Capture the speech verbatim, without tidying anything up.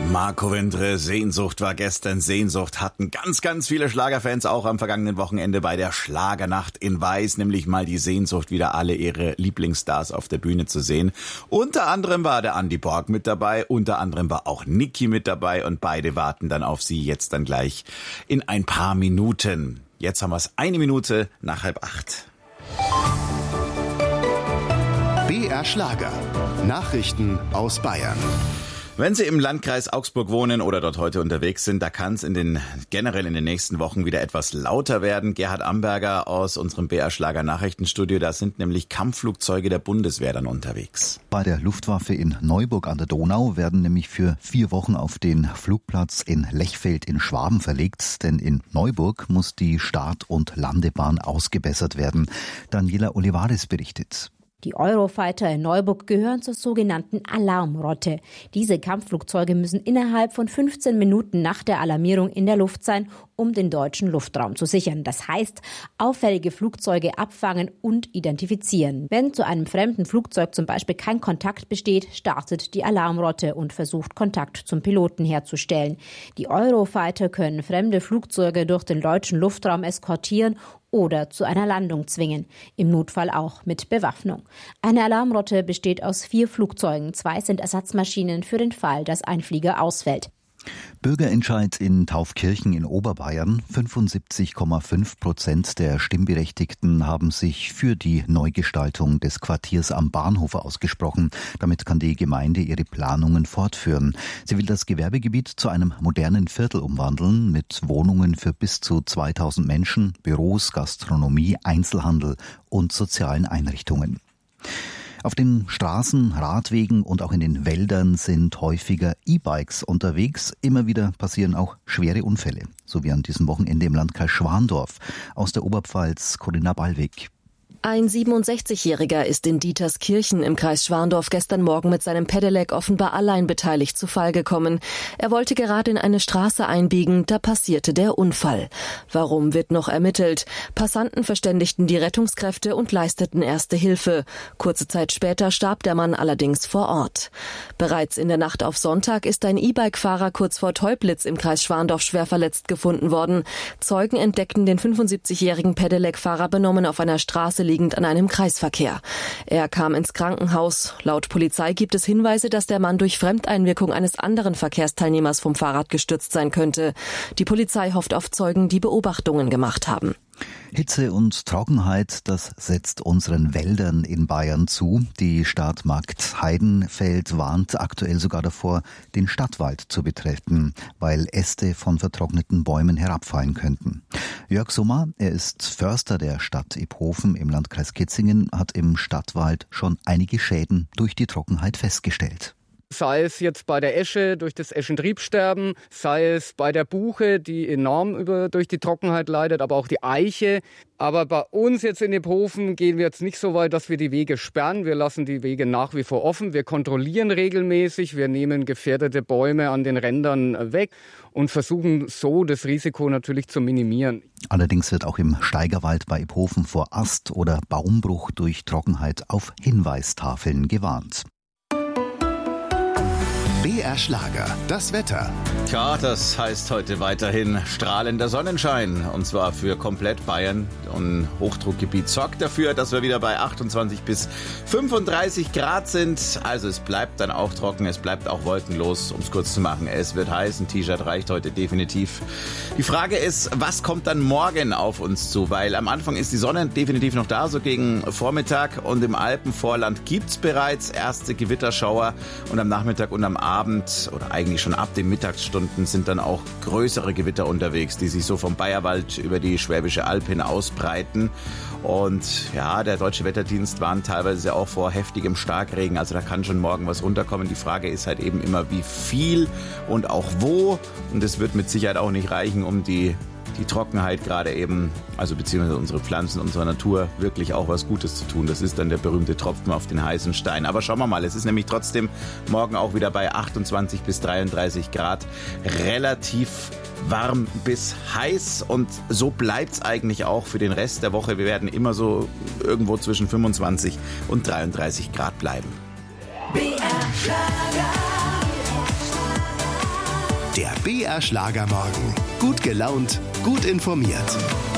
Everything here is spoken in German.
Marco Wintre, Sehnsucht war gestern Sehnsucht, hatten ganz, ganz viele Schlagerfans auch am vergangenen Wochenende bei der Schlagernacht in Weiß, nämlich mal die Sehnsucht, wieder alle ihre Lieblingsstars auf der Bühne zu sehen. Unter anderem war der Andi Borg mit dabei, unter anderem war auch Niki mit dabei und beide warten dann auf Sie jetzt dann gleich in ein paar Minuten. Jetzt haben wir es eine Minute nach halb acht. B R Schlager. Nachrichten aus Bayern. Wenn Sie im Landkreis Augsburg wohnen oder dort heute unterwegs sind, da kann es in den generell in den nächsten Wochen wieder etwas lauter werden. Gerhard Amberger aus unserem B R Schlager Nachrichtenstudio, da sind nämlich Kampfflugzeuge der Bundeswehr dann unterwegs. Bei der Luftwaffe in Neuburg an der Donau werden nämlich für vier Wochen auf den Flugplatz in Lechfeld in Schwaben verlegt, denn in Neuburg muss die Start- und Landebahn ausgebessert werden. Daniela Olivares berichtet. Die Eurofighter in Neuburg gehören zur sogenannten Alarmrotte. Diese Kampfflugzeuge müssen innerhalb von fünfzehn Minuten nach der Alarmierung in der Luft sein, um den deutschen Luftraum zu sichern. Das heißt, auffällige Flugzeuge abfangen und identifizieren. Wenn zu einem fremden Flugzeug zum Beispiel kein Kontakt besteht, startet die Alarmrotte und versucht, Kontakt zum Piloten herzustellen. Die Eurofighter können fremde Flugzeuge durch den deutschen Luftraum eskortieren oder zu einer Landung zwingen, im Notfall auch mit Bewaffnung. Eine Alarmrotte besteht aus vier Flugzeugen, zwei sind Ersatzmaschinen für den Fall, dass ein Flieger ausfällt. Bürgerentscheid in Taufkirchen in Oberbayern. fünfundsiebzig Komma fünf Prozent der Stimmberechtigten haben sich für die Neugestaltung des Quartiers am Bahnhof ausgesprochen. Damit kann die Gemeinde ihre Planungen fortführen. Sie will das Gewerbegebiet zu einem modernen Viertel umwandeln mit Wohnungen für bis zu zweitausend Menschen, Büros, Gastronomie, Einzelhandel und sozialen Einrichtungen. Auf den Straßen, Radwegen und auch in den Wäldern sind häufiger E-Bikes unterwegs. Immer wieder passieren auch schwere Unfälle, so wie an diesem Wochenende im Landkreis Schwandorf. Aus der Oberpfalz Corinna Ballweg. Ein siebenundsechzigjähriger ist in Dieterskirchen im Kreis Schwandorf gestern Morgen mit seinem Pedelec offenbar allein beteiligt zu Fall gekommen. Er wollte gerade in eine Straße einbiegen, da passierte der Unfall. Warum, wird noch ermittelt. Passanten verständigten die Rettungskräfte und leisteten erste Hilfe. Kurze Zeit später starb der Mann allerdings vor Ort. Bereits in der Nacht auf Sonntag ist ein E-Bike-Fahrer kurz vor Teublitz im Kreis Schwandorf schwer verletzt gefunden worden. Zeugen entdeckten den fünfundsiebzigjährigen Pedelec-Fahrer benommen auf einer Straße liegend an einem Kreisverkehr. Er kam ins Krankenhaus. Laut Polizei gibt es Hinweise, dass der Mann durch Fremdeinwirkung eines anderen Verkehrsteilnehmers vom Fahrrad gestürzt sein könnte. Die Polizei hofft auf Zeugen, die Beobachtungen gemacht haben. Hitze und Trockenheit, das setzt unseren Wäldern in Bayern zu. Die Stadt Markt Heidenfeld warnt aktuell sogar davor, den Stadtwald zu betreten, weil Äste von vertrockneten Bäumen herabfallen könnten. Jörg Sommer, er ist Förster der Stadt Iphofen im Landkreis Kitzingen, hat im Stadtwald schon einige Schäden durch die Trockenheit festgestellt. Sei es jetzt bei der Esche durch das Eschentriebsterben, sei es bei der Buche, die enorm über, durch die Trockenheit leidet, aber auch die Eiche. Aber bei uns jetzt in Iphofen gehen wir jetzt nicht so weit, dass wir die Wege sperren. Wir lassen die Wege nach wie vor offen. Wir kontrollieren regelmäßig. Wir nehmen gefährdete Bäume an den Rändern weg und versuchen so das Risiko natürlich zu minimieren. Allerdings wird auch im Steigerwald bei Iphofen vor Ast- oder Baumbruch durch Trockenheit auf Hinweistafeln gewarnt. B R Schlager, das Wetter. Tja, das heißt heute weiterhin strahlender Sonnenschein. Und zwar für komplett Bayern. Und Hochdruckgebiet sorgt dafür, dass wir wieder bei achtundzwanzig bis fünfunddreißig Grad sind. Also es bleibt dann auch trocken, es bleibt auch wolkenlos, um es kurz zu machen. Es wird heiß, ein T-Shirt reicht heute definitiv. Die Frage ist, was kommt dann morgen auf uns zu? Weil am Anfang ist die Sonne definitiv noch da, so gegen Vormittag. Und im Alpenvorland gibt's bereits erste Gewitterschauer. Und am Nachmittag und am Abend oder eigentlich schon ab den Mittagsstunden sind dann auch größere Gewitter unterwegs, die sich so vom Bayerwald über die Schwäbische Alb hin ausbreiten. Und ja, der Deutsche Wetterdienst warnt teilweise auch vor heftigem Starkregen. Also da kann schon morgen was runterkommen. Die Frage ist halt eben immer, wie viel und auch wo. Und es wird mit Sicherheit auch nicht reichen, um die die Trockenheit gerade eben, also beziehungsweise unsere Pflanzen, unserer Natur wirklich auch was Gutes zu tun. Das ist dann der berühmte Tropfen auf den heißen Stein. Aber schauen wir mal, es ist nämlich trotzdem morgen auch wieder bei achtundzwanzig bis dreiunddreißig Grad relativ warm bis heiß und so bleibt's eigentlich auch für den Rest der Woche. Wir werden immer so irgendwo zwischen fünfundzwanzig und dreiunddreißig Grad bleiben. B R Schlager. Der B R Schlagermorgen. Gut gelaunt, gut informiert.